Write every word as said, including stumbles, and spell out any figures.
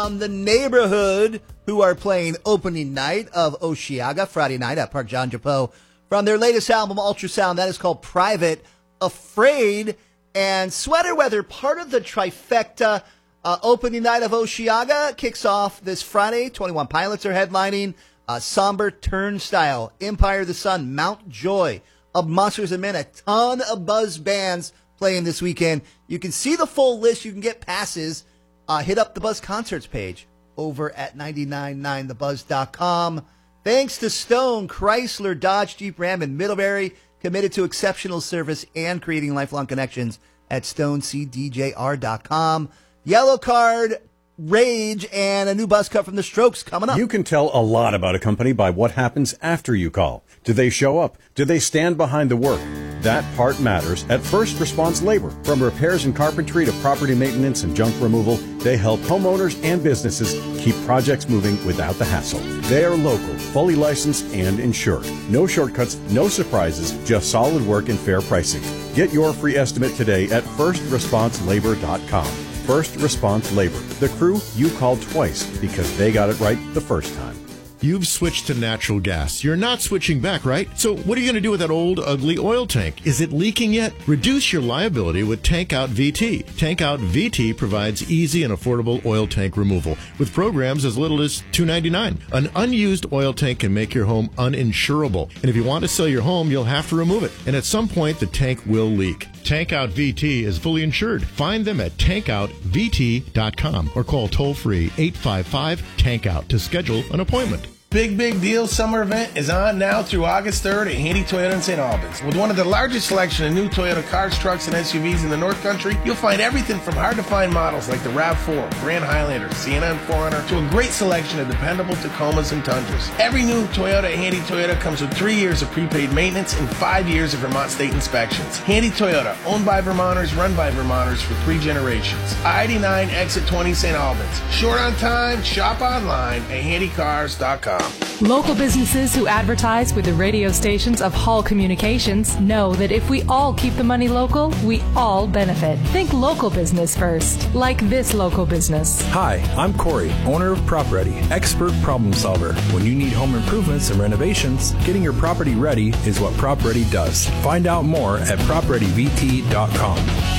from the neighborhood who are playing opening night of Osheaga Friday night at Park John Japo from their latest album, Ultrasound. That is called Private Afraid. And Sweater Weather, part of the trifecta. Uh, opening night of Osheaga kicks off this Friday. twenty-one Pilots are headlining. Uh, Somber Turnstile, Empire of the Sun, Mount Joy, of Monsters and Men, a ton of buzz bands playing this weekend. You can see the full list. You can get passes. Uh, hit up the Buzz Concerts page over at nine nine nine the buzz dot com. Thanks to Stone, Chrysler, Dodge, Jeep, Ram, and Middlebury, committed to exceptional service and creating lifelong connections at stone c d j r dot com. Yellow Card, Rage, and a new buzz cut from the Strokes coming up. You can tell a lot about a company by what happens after you call. Do they show up? Do they stand behind the work? That part matters at First Response Labor. From repairs and carpentry to property maintenance and junk removal, they help homeowners and businesses keep projects moving without the hassle. They are local, fully licensed, and insured. No shortcuts, no surprises, just solid work and fair pricing. Get your free estimate today at first response labor dot com. First Response Labor, the crew you called twice because they got it right the first time. You've switched to natural gas. You're not switching back, right? So what are you going to do with that old, ugly oil tank? Is it leaking yet? Reduce your liability with Tank Out V T. Tank Out V T provides easy and affordable oil tank removal with programs as little as two dollars and ninety-nine cents. An unused oil tank can make your home uninsurable. And if you want to sell your home, you'll have to remove it. And at some point, the tank will leak. Tank Out V T is fully insured. Find them at tank out v t dot com or call toll-free eight five five tank out to schedule an appointment. Big, big deal summer event is on now through August third at Handy Toyota in Saint Albans. With one of the largest selection of new Toyota cars, trucks, and S U Vs in the North Country, you'll find everything from hard-to-find models like the RAV four, Grand Highlander, Sienna and four hundred, to a great selection of dependable Tacomas and Tundras. Every new Toyota at Handy Toyota comes with three years of prepaid maintenance and five years of Vermont State inspections. Handy Toyota, owned by Vermonters, run by Vermonters for three generations. I eighty-nine, exit twenty, Saint Albans. Short on time, shop online at handy cars dot com. Local businesses who advertise with the radio stations of Hall Communications know that if we all keep the money local, we all benefit. Think local business first, like this local business. Hi, I'm Corey, owner of PropReady, expert problem solver. When you need home improvements and renovations, getting your property ready is what PropReady does. Find out more at prop ready v t dot com.